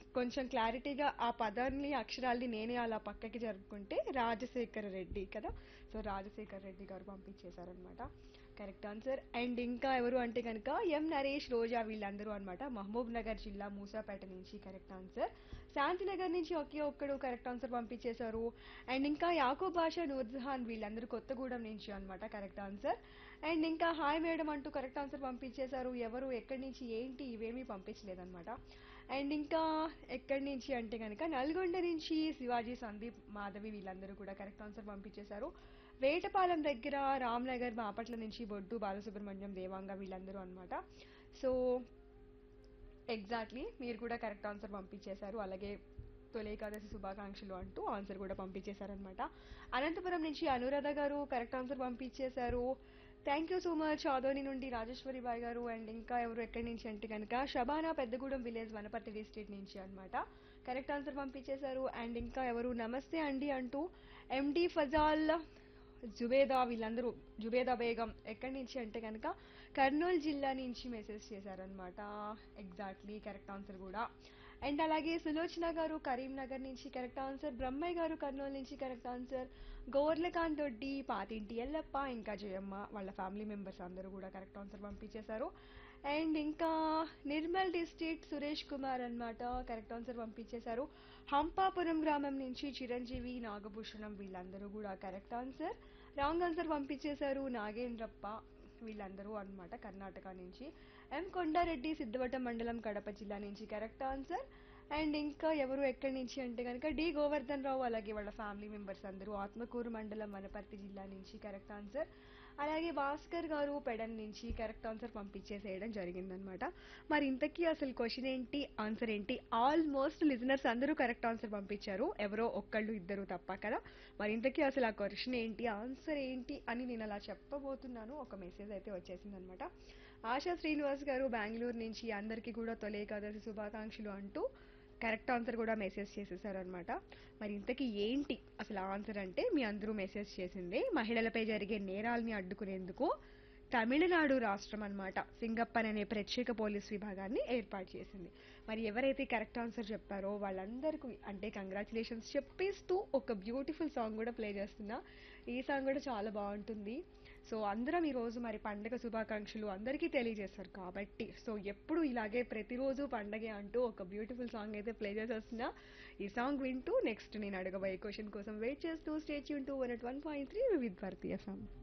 కొంచెం క్లారిటీగా ఆ పదాన్ని అక్షరాల్ని నేనే అలా పక్కకి జరుపుకుంటే రాజశేఖర రెడ్డి కదా. సో రాజశేఖర రెడ్డి గారు పంపించేశారనమాట కరెక్ట్ ఆన్సర్. అండ్ ఇంకా ఎవరు అంటే కనుక ఎం నరేష్, రోజా వీళ్ళందరూ అనమాట మహబూబ్ నగర్ జిల్లా మూసాపేట నుంచి కరెక్ట్ ఆన్సర్. శాంతినగర్ నుంచి ఒకే ఒక్కడు కరెక్ట్ ఆన్సర్ పంపించేశారు. అండ్ ఇంకా యాకూబ్ బాషా, నూర్జహాన్ వీళ్ళందరూ కొత్తగూడెం నుంచి అనమాట కరెక్ట్ ఆన్సర్. అండ్ ఇంకా హాయ్ మేడం అంటూ కరెక్ట్ ఆన్సర్ పంపించేశారు. ఎవరు ఎక్కడి నుంచి ఏంటి ఇవేమీ పంపించలేదన్నమాట. అండ్ ఇంకా ఎక్కడి నుంచి అంటే కనుక నల్గొండ నుంచి శివాజీ, సందీప్, మాధవి వీళ్ళందరూ కూడా కరెక్ట్ ఆన్సర్ పంపించేశారు. వేటపాలెం దగ్గర రామ్నగర్, బాపట్ల నుంచి బొడ్డు బాలసుబ్రహ్మణ్యం, దేవాంగ వీళ్ళందరూ అనమాట. సో ఎగ్జాక్ట్లీ మీరు కూడా కరెక్ట్ ఆన్సర్ పంపించేశారు. అలాగే తొలి ఏకాదశి శుభాకాంక్షలు అంటూ ఆన్సర్ కూడా పంపించేశారనమాట. అనంతపురం నుంచి అనురాధ గారు కరెక్ట్ ఆన్సర్ పంపించేశారు. Thank you so much. Adoni నుండి రాజేశ్వరి బాయ్ గారు. అండ్ ఇంకా ఎవరు ఎక్కడి నుంచి అంటే కనుక షబానా, పెద్దగూడెం విలేజ్, వనపర్తి డిస్ట్రిక్ట్ నుంచి అనమాట కరెక్ట్ ఆన్సర్ పంపించేశారు. అండ్ ఇంకా ఎవరు నమస్తే అండి అంటూ ఎండి ఫజాల్, జుబేదా వీళ్ళందరూ, జుబేదా బేగం ఎక్కడి నుంచి అంటే కనుక కర్నూలు జిల్లా నుంచి మెసేజ్ చేశారనమాట. ఎగ్జాక్ట్లీ కరెక్ట్ ఆన్సర్ కూడా. అండ్ అలాగే సులోచన గారు కరీంనగర్ నుంచి కరెక్ట్ ఆన్సర్. బ్రహ్మయ్య గారు కర్నూలు నుంచి కరెక్ట్ ఆన్సర్. గోర్లకాంత్ దొడ్డి, పాతింటి ఎల్లప్ప, ఇంకా జయమ్మ వాళ్ళ ఫ్యామిలీ మెంబర్స్ అందరూ కూడా కరెక్ట్ ఆన్సర్ పంపించేశారు. అండ్ ఇంకా నిర్మల్ డిస్ట్రిక్ట్ సురేష్ కుమార్ అన్నమాట కరెక్ట్ ఆన్సర్ పంపించేశారు. హంపాపురం గ్రామం నుంచి చిరంజీవి, నాగభూషణం వీళ్ళందరూ కూడా కరెక్ట్ ఆన్సర్. రాంగ్ ఆన్సర్ పంపించేశారు నాగేంద్రప్ప వీళ్ళందరూ అన్నమాట కర్ణాటక నుంచి. ఎం కొండారెడ్డి, సిద్ధవటం మండలం, కడప జిల్లా నుంచి కరెక్ట్ ఆన్సర్. అండ్ ఇంకా ఎవరు ఎక్కడి నుంచి అంటే కనుక డి గోవర్ధన్ రావు అలాగే వాళ్ళ ఫ్యామిలీ మెంబర్స్ అందరూ ఆత్మకూరు మండలం, వనపర్తి జిల్లా నుంచి కరెక్ట్ ఆన్సర్. అలాగే భాస్కర్ గారు పెడన్ నుంచి కరెక్ట్ ఆన్సర్ పంపించేసేయడం జరిగిందనమాట. మరి ఇంతకీ అసలు క్వశ్చన్ ఏంటి, ఆన్సర్ ఏంటి? ఆల్మోస్ట్ లిజనర్స్ అందరూ కరెక్ట్ ఆన్సర్ పంపించారు, ఎవరో ఒక్కళ్ళు ఇద్దరు తప్ప కదా. మరి ఇంతకీ అసలు ఆ క్వశ్చన్ ఏంటి, ఆన్సర్ ఏంటి అని నేను అలా చెప్పబోతున్నాను. ఒక మెసేజ్ అయితే వచ్చేసిందనమాట. ఆశా శ్రీనివాస్ గారు బెంగళూరు నుంచి అందరికీ కూడా తొలి ఏకాదశి శుభాకాంక్షలు అంటూ కరెక్ట్ ఆన్సర్ కూడా మెసేజ్ చేసేసారనమాట. మరి ఇంతకీ ఏంటి అసలు ఆన్సర్ అంటే మీ అందరూ మెసేజ్ చేసింది మహిళలపై జరిగే నేరాల్ని అడ్డుకునేందుకు తమిళనాడు రాష్ట్రం అన్నమాట సింగప్పన్ అనే ప్రత్యేక పోలీస్ విభాగాన్ని ఏర్పాటు చేసింది. మరి ఎవరైతే కరెక్ట్ ఆన్సర్ చెప్పారో వాళ్ళందరికీ అంటే కంగ్రాచులేషన్స్ చెప్పేస్తూ ఒక బ్యూటిఫుల్ సాంగ్ కూడా ప్లే చేస్తున్నా. ఈ సాంగ్ కూడా చాలా బాగుంటుంది. సో అందరం ఈ రోజు మరి పండగ శుభాకాంక్షలు అందరికీ తెలియజేస్తారు కాబట్టి సో ఎప్పుడు ఇలాగే ప్రతిరోజు పండగే అంటూ ఒక బ్యూటిఫుల్ సాంగ్ అయితే ప్లే చేసేస్తున్నా. ఈ సాంగ్ వింటూ నెక్స్ట్ నేను అడగబోయే క్వశ్చన్ కోసం వెయిట్ చేస్తూ stay tune to 101.3 Vividh Bharati FM.